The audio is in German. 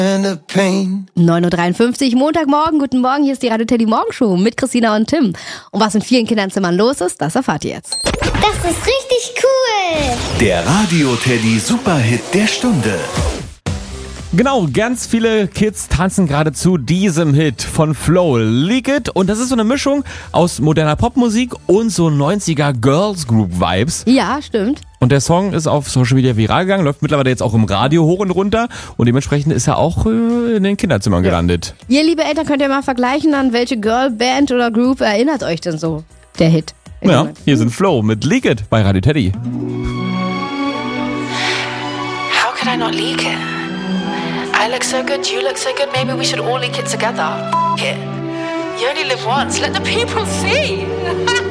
9.53 Uhr, Montagmorgen, guten Morgen, hier ist die Radio Teddy Morgenshow mit Christina und Tim. Und was in vielen Kinderzimmern los ist, das erfahrt ihr jetzt. Das ist richtig cool. Der Radio Teddy Superhit der Stunde. Genau, ganz viele Kids tanzen gerade zu diesem Hit von Flo, Leak It. Und das ist so eine Mischung aus moderner Popmusik und so 90er Girls Group Vibes. Ja, stimmt. Und der Song ist auf Social Media viral gegangen, läuft mittlerweile jetzt auch im Radio hoch und runter. Und dementsprechend ist er auch in den Kinderzimmern gelandet. Ihr, liebe Eltern, könnt ihr mal vergleichen, an welche Girlband oder Group erinnert euch denn so der Hit? Ja, hier sind Flo mit Leak It bei Radio Teddy. How could I not leak it? I look so good, you look so good, maybe we should all leak it together. F it. You only live once, let the people see.